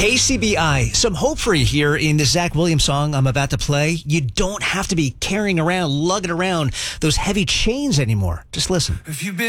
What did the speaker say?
KCBI, some hope for you here in the Zach Williams song I'm about to play. You don't have to be carrying around, lugging around those heavy chains anymore. Just listen. If you've been